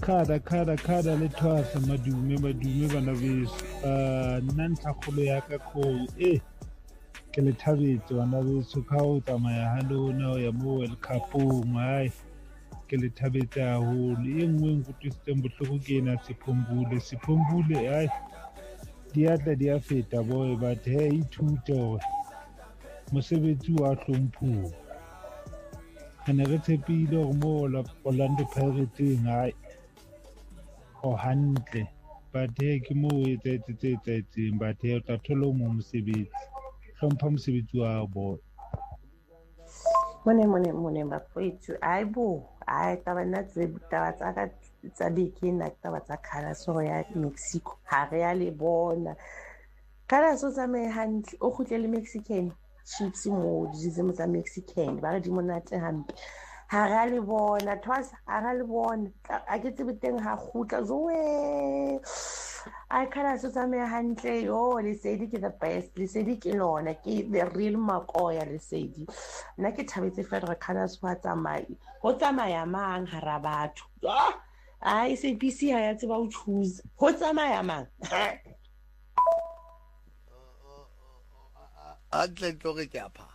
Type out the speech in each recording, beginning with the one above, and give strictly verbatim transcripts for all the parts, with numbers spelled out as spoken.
khada khada khada le thwasa madume madume bana beso uh nna ntlhakgolo ya ka ko eh ke le thabetse bana beso ka o tsamaya ha lona o ya mo World Cup-ong hai ke le thabetse haholo e nngwe nkutlisitseng bohloko ke ena Siphumbule Siphumbule hai diatla di a feta boy but hey ithute hore mosebetsi wa hlomphuwa ene re tshepile hore mo Orlando Pirates hai o hantle but hey ke mo o etsetse tse etsetseng but hey o tla thola mo mosebetsi hlompha mosebetsi wa bo mone mone mone bafowethu aibo ai taba nna tse taba tsa ka tsa beke nna taba tsa Kgalaso ya Mexico ha re ya le bona Kgalaso tsa me hantle o khutle le Mexican chips mo dizemo tsa Mexican ba re di monate hampe ha re le bona thwasa ha re le bona a ke tsebe teng ha khutla zoe ai Kgalaso tsa me hantle yo Lesedi ke the best Lesedi ke lona ke the real Makoya Lesedi nna ke thabetse fela Kgalaso wa tsamaya ho tsamaya mang hara batho ai S A B C ha ya tseba o choose ho tsamaya mang Antle tloge ke apa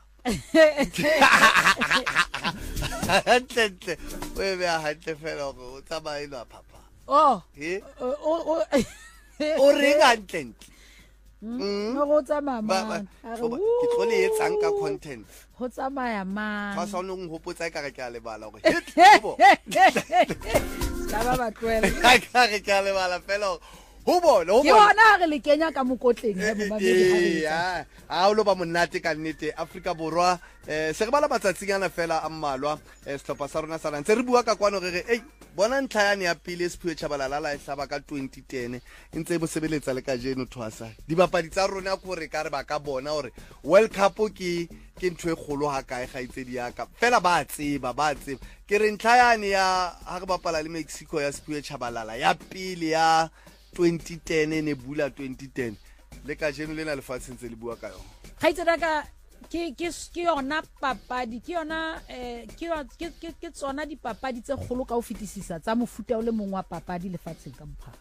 Antle we be a hantle fela go o tsamaya ilo papa oh eh o o reng antle no go tsamaya mang ke tlole e tsang ka content ho tsamaya mang fa sa nong hopotsa ka re ke a lebala go bo la ba ba twela ka re ke a lebala fela ho bona ho bona ke bona re le kenya ka mokotleng he mo mabedi ha ha o lo ba monate ka nnete Afrika Borwa eh se re bala matsatsing ana fela a mmalwa sehlopha sa rona sa rantse re bua ka kwano re re ei bona ntlha yane ya pele Siphiwe Tshabalala la ihlaba ka twenty ten ntse bo sebeletsa le ka jeno thwasa dibapadi tsa rona go re ka re ba ka bona hore World Cup ke ke ntwe kgolo ha kae ga itsedi ya ka fela ba tseba ba tseba ke re ntlha yane ya ha re bapala le Mexico ya Siphiwe Tshabalala ya pele ya twenty ten ne bula twenty ten le ka jeno lena le fatseng tse le bua ka yona ga itseda ka ke ke ke yona papadi ke yona eh ke ke ke tsona dipapadi tse kgolo ka o fetisisa tsa mofuta o le mongwe wa papadi le fatseng ka mphara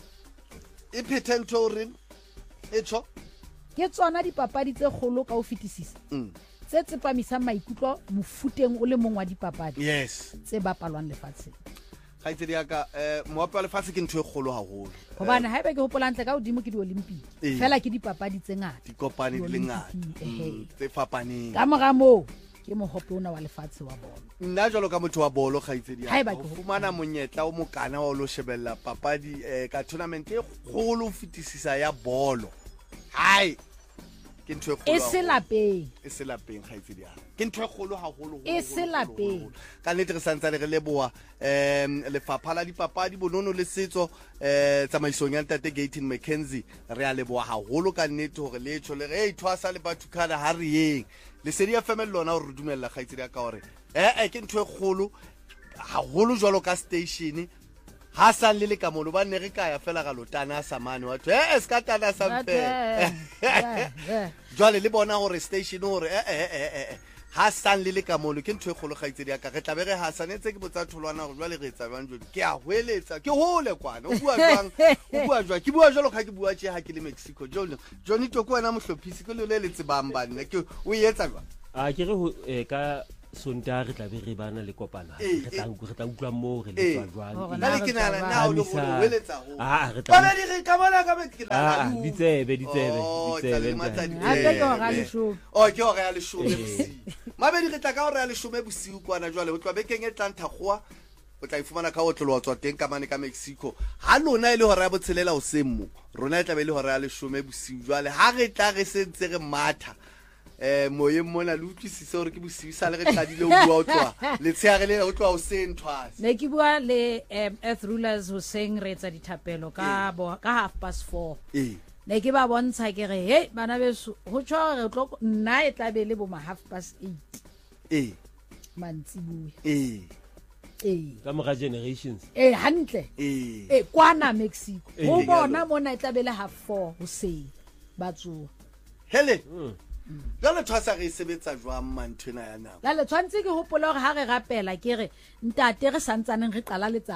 e petento re e tsho ke tsona dipapadi tse kgolo ka o fetisisa tse tsepamisa maikutlo mofuteng o le mongwe wa dipapadi yes tse bapalwang lefatsheng ga itse dia ka eh moapi wa lefatshe ke ntwe kgolo haholo hobane haeba ke hopola ntle ka hodimo ke di Olympic fela ke dipapadi tse ngata di kopane di le ngata tse fapaneng ka mora mo ke mohope ona wa lefatshe wa bolo nna jalo ka motho wa bolo ga itse dia go fumana monyetla o mokana wa lo shebella papadi eh ka tournament e kgolo fitisisa ya bolo hai ke ntwe kgolo e se lapeng e se lapeng ga itse dia ke ntwe kgolo haholo e se lapeng ka nnete re santsa le re leboa em lefapha la dipapadi bonono le setso eh tsamaisong ya Ntate Gaten McKenzie re a leboa haholo ka nnete hore le tsho le re ithwasa le batho kana ha re yeng le Lesedi F M lona o re dumella ga itse dia ka hore eh eh ke ntwe kgolo haholo jwalo ka station ha sa le le ka mono ba ne re ka ya fela ga lotana sa mane wa tho eh ska tana sa mpe jwale le bona hore station hore eh eh eh ha san le le ka mono ke ntwe kgolo ga itse dia ka re tla be re ha sanetse ke botsa tholwana go jwale re etsa bang jwale ke a hweletsa ke hole kwana o bua jwang o bua jwang ke bua jwalo ga ke bua tše ha ke le Mexico John Johnny to ko wena mohlophisi ke le le tsebang banne ke o etsa jwang a ke re ka sonta re tla be re bana le kopana re tla re tla utlwa mo re le tswa jwang nna le ke nana nna o le go hweletsa ho ah re tla ba di re ka bona ka be ke ah ditsebe ditsebe ditsebe ha ke go ga le sho o ke go ga le sho mabedi re tla ka gore a le shome bosiu kwana jwale o tla be keng e tla nthagoa o tla ifumana ka otlolo wa tswa teng ka mane ka Mexico ha lona ile hore ya botshelela o semmo rona e tla be le hore ya le shome bosiu jwale ha re tla re sentse re matha eh moye mona le utlwisise hore ke bosiu sa le re tladile o bua o tswa le tsheare le o tswa o senthwase ne ke bua le Earth Rulers ho seng re etsa dithapelo ka ka half past four eh ne ke ba bontsha ke re hey bana beso ho tsho re tlo nna e tla be le bo ma half past eight eh mantsibuya eh eh ka mora generations eh hantle eh eh kwana Mexico ho bona mona e tla be le half four ho se batso hele jalo thwasa re sebetsa jwang manthena ya nako la le tshwantse ke hopola hore ha re rapela ke re ntate re santsaneng re qala letsatsi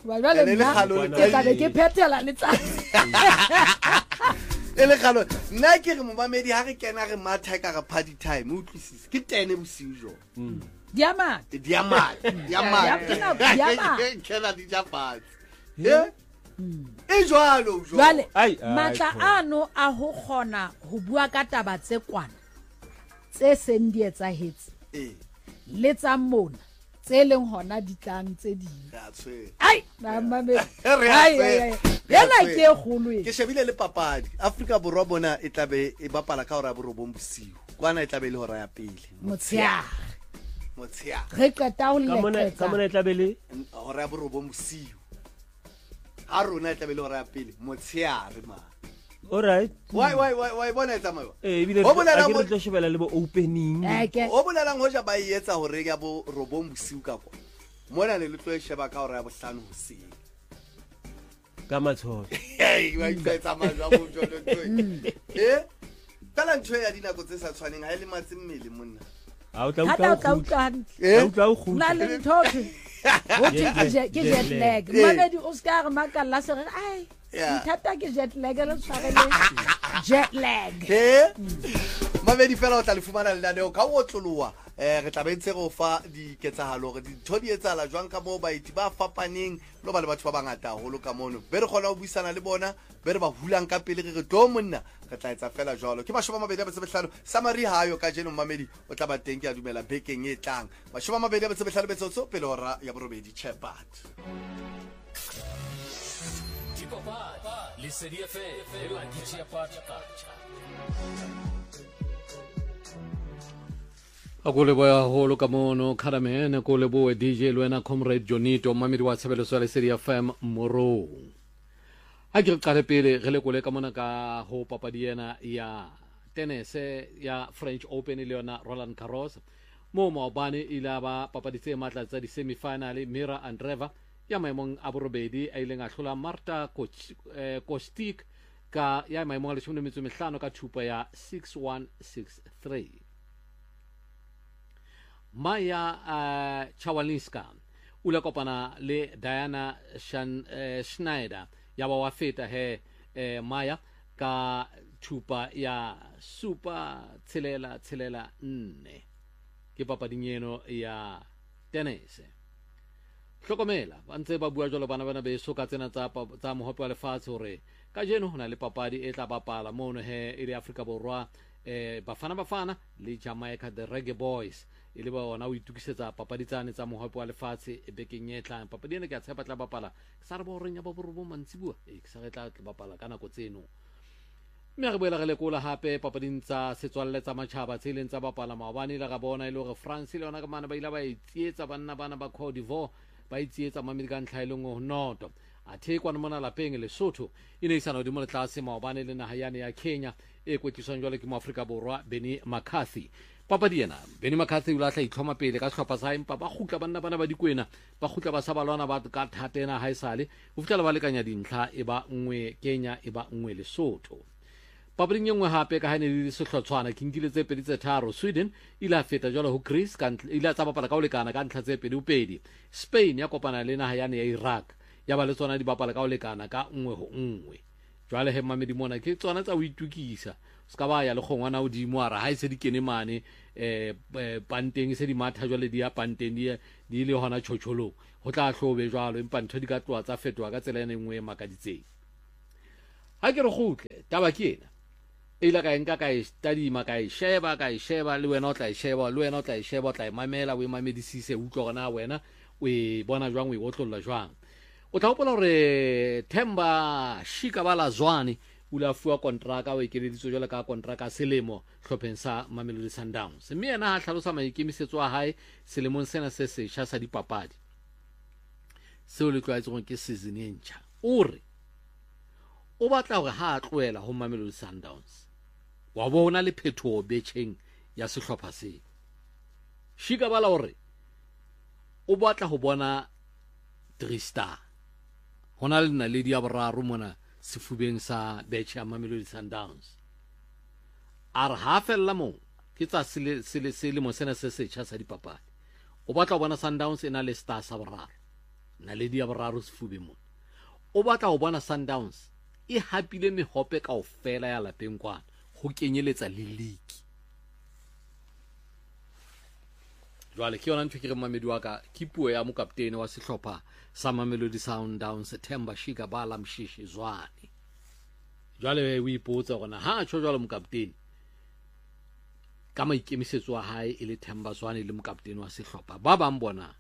Wa jwale Ene le nna, kgalo le ke tla be teng. ke phethela letsatsi e le kgalo nna ke re momamedi ha re kena re matha ka re party time o utlwisise ke tene bosiu jo diamante diamante diamante Ya- ke diamante. kena di japatse eh e jwalo jo jwale Ai, ai, matla Paul. ano a ho kgona ho bua ka taba tse kwana tse seng di etsahetse eh le tsa mona tse leng hona di tlang tse ding ra tshwe ai mamame Re a ai tshwere. ai ai Re a yena tshwere. ke e kgolo e ke shebile le papadi Afrika Borwa bona e tlabe e bapala ka hora ya borobong bosiu kwana e tlabe e le hora ya pele motshehare motshehare re qeta ho Ka mona ka mona leketsa e tla be le hora ya borobong bosiu ha rona e tlabe e le hora ya pele motshehare ma alright why why why why bona e tsamaya eh ebile Ho bolela a ke mo- re tlo shebela le bo opening Eh, ke- o bolelang hoja ba e etsa hore ya bo robong bosiu ka kwa mona ne le tlo e sheba ka hora ya bohlano hoseng ka matsholo hey wa itse tsamaya jwa bo jolo ntwe eh kala ntwe ya dinako tse sa tshwaneng ha e le matse mmele monna ha o tla hata o tla utlwa o utlwa hantle eh ha o tla o na khutla le ntho ke ho thwe ke jet- ke jet lag Eh. mamedi o ska re makalla se re ai Yeah. thata ke jet lag le tshwarele jet lag he mamedi fela o tla le fumana lenaneo ka o tloloa eh re tla bentse go fa diketsahalo gore dintho di etsala jwang ka moo baeti ba fapaneng lo ba le batho ba bangata haholo ka mono be re kgona ho buisana le bona be re ba hulang ka pele re re to monna re tla etsa fela jwalo ke mashome a mabedi a metso e mehlano summary ha yo ka jeno mamedi o tla ba teng ke a dumela bekeng e tlang mashome a mabedi a metso e mehlano metsotso pele hora ya borobedi chepat Le Serie F e la dice parte calcia. a ko leboya haholo ka mono kharamene ko leboe D J le wena comrade Jonito mamedi wa tshebeletso ya Lesedi F M morong a ke re qale pele re lekole ka mona ka ho papadi ena ya tennis ya French Open le yona Roland Garros mo maobane ile ba papadi tse matla tsa di semi-final Mira Andreeva ya maemong a borobedi a ileng a hlola Marta Kostik ka ya maemong a leshome le metso e mehlano ka thupa ya six one six three. Maya uh, Chawalinska ula kopana le Diana Shan, uh, Schneider ya ba wa feta he uh, Maya ka thupa ya super tshelela tshelela nne ke papading eno ya tennis. Hlokomela ba ntse ba bua jalo bana bana beso ka tsena tsa tsa mohope wa lefatshe hore ka jeno hona le papadi e tla bapala mono he e le Afrika Borwa eh bafana bafana le Jamaica the Reggae Boys ile ba ona o itukisetsa papadi tsane tsa mohope wa lefatshe e bekeng e tlang papadi ena ke a tshepa tla bapala ke sa re bo reng ya ba borobo mantsibua e ke sa re tla bapala ka nako tseno mme re boela re lekola hape papading tsa setswalle tsa matjhaba tse ileng tsa bapala maobane le ga bona ile hore France le yona ka mana ba ile ba itsietsa banna bana ba Cote d'Ivoire ba itsietsa mamedi ka ntlha ile ngo noto a thekwa mona lapeng Lesotho e ne isana hodimo le tlase maobane le naha yane ya Kenya e kwetliswang jwale ke Moafrika Borwa Benny McCarthy papadi ena Benny McCarthy o la tla itlhoma pele ka sehlopha sa empa ba khutla banna bana ba dikwena ba khutla ba sa balwana ba ka thatena ha isale o fitla le ba lekanya dintlha e ba nngwe Kenya e ba nngwe Lesotho papading engwe hape ka hane le sehlotshwana ke nkile tse pedi tse tharo Sweden ile a feta jwalo ho Greece ka ile a tsa bapala ka o lekana ka ntlha tse pedi upedi Spain ya kopana le naha yane ya Iraq ya ba le tsona di bapala ka o lekana ka nngwe ho nngwe jwale he mamedi mona ke tsona tsa o itukisa ska ba ya le khongwana o di moara ha ise di kene mane eh panteng se di matha jwale di ya panteng di di le hona tshotsholo ho tla hlobe jwalo empa ntho di ka tloa tsa fetwa ka tsela ene nngwe makaditseng ha ke re khutle taba ke ena ila ka enka ka study ma ka sheba ka sheba le wena o tla sheba le wena o tla sheba o tla mamela we mamedisise utlo gona wena we bona jwang we otlolla jwang o tla hopola hore Themba Shikabala Zwane ula fuwa kontraka o ikeleditswe jwale ka kontraka selemo hlopheng sa Mamelodi Sundowns mme yena ha hlalosa maikemisetso a hae selemong sena se sesha sa dipapadi seo le tlwaetseng ke season e ntjha o re o batla hore ha a tloela ho Mamelodi Sundowns wa bona le phethoho betjheng ya sehlopha se Shikabala hore o batla ho bona three star hona le nna le dia boraro mona sefubeng sa betjhe ya Mamelodi Sundowns ar ha fella mo ke tsa sele sele mo sena se setjha sa dipapadi o batla ho bona Sundowns ena le star sa boraro naledi ya boraro Sefube mo o batla go bona Sundowns e hapile mehope kaofela ya lapeng kwana go kenyeletsa le league. Jwale ke yona ntho ke re mamedi wa ka ke puo ya mokaptene wa sehlopha sa Mamelodi Sundowns Themba Shikabala Mshishi Zwane. Jwale o ipotsa gona ha tsho jwale mokaptene ka maikemisetso a hae e le Themba Zwane le mokaptene wa sehlopha ba bang bona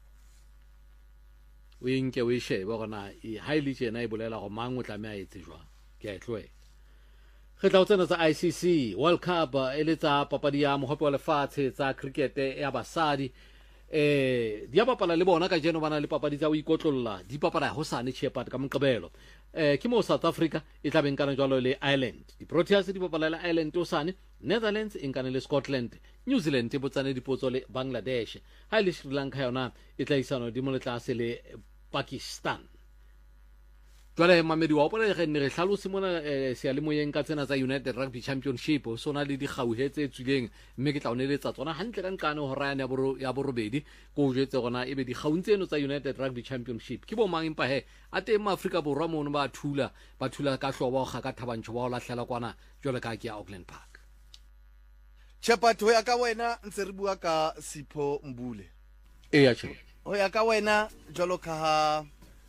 o nke o shebe gona e ha ile tsena e bolela go mang o tlamea etse jwa ke a tloe re tla tsena tsa I C C World Cup e le tsa papadi ya mohope wa lefatshe tsa cricket ya basadi eh di a bapala le bona ka jeno bana le papadi tsa o ikotlolla di papala ho sane Shepherd ka Moqebelo eh ke mo South Africa e tla beng kana jwalo le Ireland di Proteas di papala le Ireland o sane Netherlands e nkana le Scotland New Zealand e botsane dipotso le Bangladesh ha ile Sri Lanka yona e tla isano di mo le tlase le Pakistan. Jwale mamedi wa opona re ne re hlalose mona se ya le moyeng ka tsena tsa United Rugby Championship o sona le di gauhetse tsuleng mme ke tla o neletsa tsona hantle ka nkane ho raya ya boro ya borobedi go o jetse gona ebe di gauntseno tsa United Rugby Championship ke bo mang empa he a teng ma Afrika borwa mo ba thula ba thula ka hlobo ga ka thabantsho ba o lahlela kwana jwale ka ke ya Auckland Park. Shepherd ho ya ka wena ntse re bua ka Sipho Mbule e ya tshelo ho ya ka wena jwalo ka ha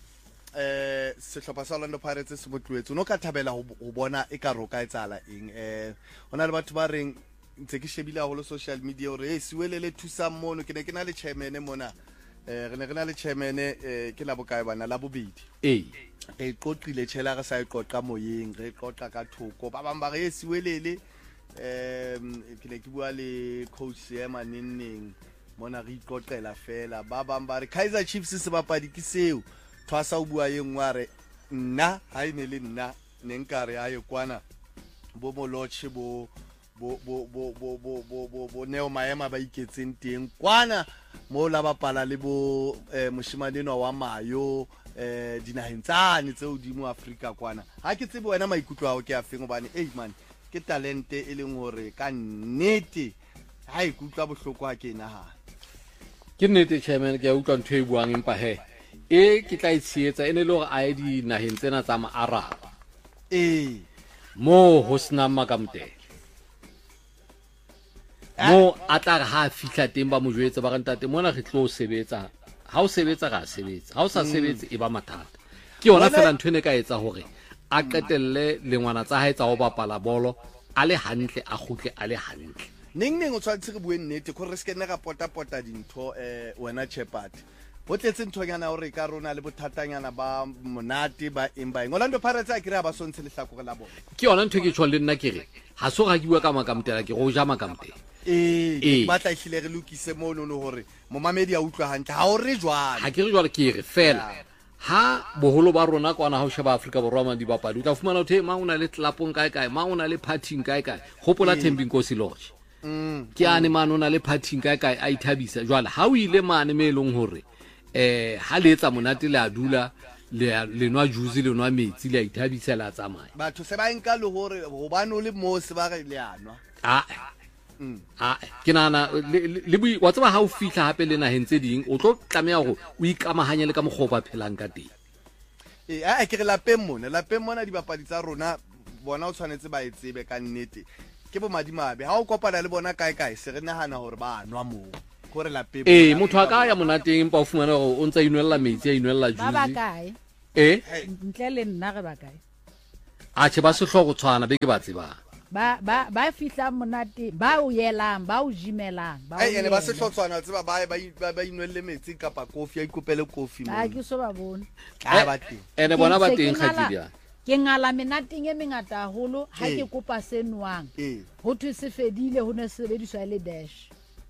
eh sehlopha sa Orlando Pirates se botluetse no ka thabela ho bona e ka roka etsala eng eh hona le batho ba reng ntse ke shebile ha ho social media hore e siwelele thusa mono ke ne ke na le chairman mona eh re ne re na le chairman eh ke la bokae bana la bobedi eh e qoqile tshela re sa e qoqa moyeng re qoqa ka thoko ba bang ba re siwelele eh ke ne ke bua le coach ya manenneng mona re iqoqela fela ba bang ba re Kaizer Chiefs se bapadi ke seo twasa o bua yengware nna ha ine le nna ne nkare ha ye kwana bo molotshe bo bo bo bo bo bo bo bo bo neo maema ba iketseng teng kwana mo la bapala le bo moshimane wa mayo eh dinahentsane tseo di mo Afrika kwana ha ke tsebe wena maikutlo a o ke a feng obane hey man ke talente e leng hore ka nnete ha ikutla bohloko ha ke nahana ke nnete chairman ke a utlwa ntho e buang empa he e ke tla itshietsa ene le gore a e di naheng tsena tsa maArab eh mo ho sna makamte mo atla ha fihla teng ba mo jwetsa ba ranta teng mona re tlo sebetsa ha o sebetsa ga sebetsa ha o sa sebetse e ba mathata ke yona fela ntho ene ka etsa hore a qetelle lengwana tsa hae tsa ho bapala bolo a le hantle a khutle a le hantle ning ning o tshwantse re bue nnete go re se ke ne ga pota pota dintho eh wena Shepherd bo tletse nthonyana hore ka rona le bothatanyana ba monate ba embaeng Orlando Pirates a kire ba sontshe le hlako la bona ke yona ntho ke tshwa le nna kere ha so ga bua ka makamtela ke go ja makamte eh ba tla hlile re lokise mo no hore mo mamedi a utlwa hantle ha o re jwale ha ke re jwale ke re fela ha boholo ba rona kwana ha o sheba Afrika borwa ma di bapadi o tla fumana o the mang ona le tlapong kae kae mang ona le partying kae kae hopola Thembi Nkosi Lodge ke ane man ona le partying kae kae a ithabisa jwale ha o ile mane me elong hore eh ha le etsa monate le a dula le le nwa juice le nwa metsi le a ithabisa la tsamaya batho se ba enka le hore go bana le mo se ba re le anwa a a ke nana le bui wa tsaba ha o fihla hape le naheng tse ding o tlo tlamea go o ikamahanye le ka moghoba phelang ka teng eh a ke re lapeng mona lapeng mona di bapadi tsa rona bona o tshwanetse ba etsebe ka nnete ke bo madimabe ha o kopana le bona kae kae se re nahana hore ba anwa mo gore lapeng eh motho a ka ya monateng pa o fumana go o ntsa inwella metsi a inwella juice ba ba kae eh ntle le nna re ba kae a che ba se hlogo tshwana be ke ba tseba ba ba ba fihla monate ba o yelang ba o jimelang ba ai ene ba se hlotswana tseba ba ba ba inwelle metsi kapa kofi a ikopele kofi mo a ke so ba bone ka ba teng ene bona ba teng khatsidia ke ngala menateng e mengata haholo ha ke kopa senwang ho thwe se fedile ho ne sebediswa le dash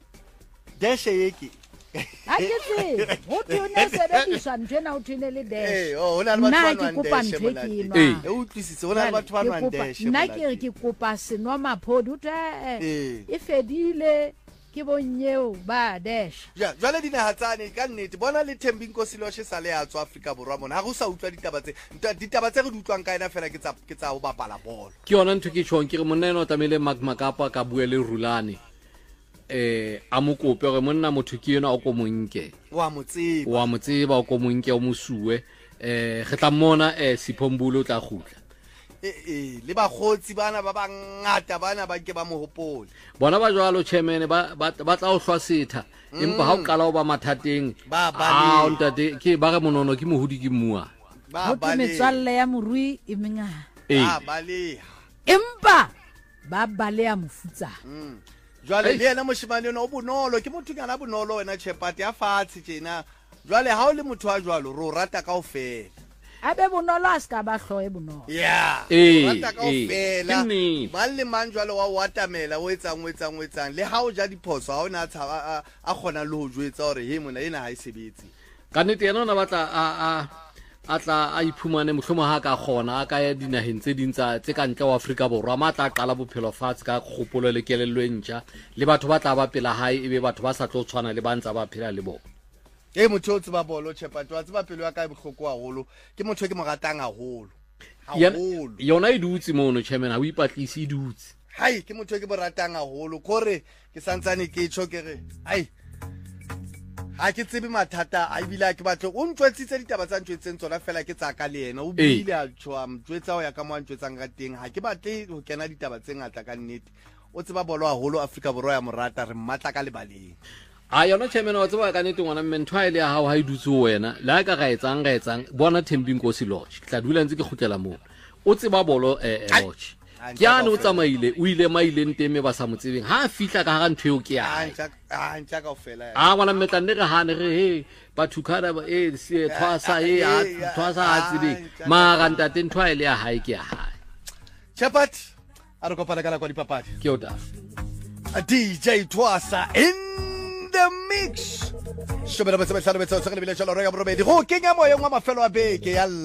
dash yeke a ke se ho thwe ne sebediswa ntwena ho thwe le dash eh oh hona le batho ba nna ke kopa ntwe ke nwa e utlwisise hona le batho ba nwa dash nna ke re ke kopa senwa maphodi ho thwe e fedile ke bonyeo ba dash ja jwale dina hatsane ka nnete bona le Thembi Nkosi Lodge sa le ya tswa Afrika borwa mona ha go sa utlwa ditaba tse ditaba tse re di utlwang ka ena fela ke tsa ke tsa ho bapala bolo ke yona ntho ke tshong ke re monna eno o tlamele Mark Makapa ka bue le Rulane eh a mo kope gore monna motho ke yena o ko monke wa mo tseba wa mo tseba o ko monke o mosue eh re tla mmona eh Siphombolo o tla gutla eh eh le bagotsi bana ba bangata bana ba ke ba mo hopole bona ba jwalo chairman ba ba ba tla o hlwa setha empa ha o qala o ba mathateng Ba ah baleha. ntate ke ba re monono ke mohudi ke mua ba go bale metswalle ya morui e mengata eh ba baleha empa ba baleya mofutsana Mm. Jwale le yena moshimane no o bonolo ke motho kana bonolo wena Chepati a fatshe tjena jwale ha o le motho wa jwalo ro rata kaofela a be bonolo a ska ba hloe bonolo yeah Eh, rata eh, kaofela ke nnete. ba le mang jwalo wa watamela o etsang o etsang o etsang le ha o ja diphoso ha ona tshaba a a kgona le ho jwetsa hore he mona ena ha e sebetse ka nnete yena o na batla a a a tla a iphumane mohlomong ha ka kgona a ka ya dinaheng tse ding tsa tse ka ntle wa Afrika Borwa ma tla qala bophelo fatshe ka kgopolo le kelello e ntjha le batho ba tla ba pela hae ebe batho ba sa tlo tshwana le ba ntsa ba phela le bona e motho o tseba bolo Chepati wa tseba pelo ya ka e bohloko haholo ke motho ke mo ratang haholo Yena- haholo yona e dutse mono chairman ha o ipatlise e dutse hai ke motho ke mo ratang haholo kore ke santsane ke tsho ke re ai ha ke tsebe mathata a ibile ke batlo o ntwetsitse ditaba tsa ntwetseng tsona fela ke tsaka le yena o Ee. bile a tswa mtwetsa ho ya ka mo ntwetsang ka teng ha ke batle ho kena ditaba tse ngata ka nnete o tseba bolo haholo Afrika Borwa ya morata re mmatla ka lebaleng a yona chairman wa tseba ka nnete ngwana mme ntho ha ile ya hao ha e dutse ho wena la ka ga etsang ga etsang bona Thembi Nkosi Lodge ke tla dula ntse ke khutlela moo o tseba bolo eh eh, Ai. Lodge Ah, ke ana o kaofela. tsamaile o ile maileng teme ba sa mo tsebeng ha a fihla ka hara ntho eo ke ya a hae ntja a ntja kaofela ya a ngwana mmetla nne re hane re he bathukana ba e se thwasa e a Eh, thwasa a ah, tsebe ntja mara ntate ntho a ile ya hae ke ya hae Chepati a re kopana kana kwa dipapadi ke o ta a D J Twasa in the mix shobela ba tsebe hlano betsa tsaka le bile jalo re ya borobedi go kenya moyeng wa mafelo a beke ya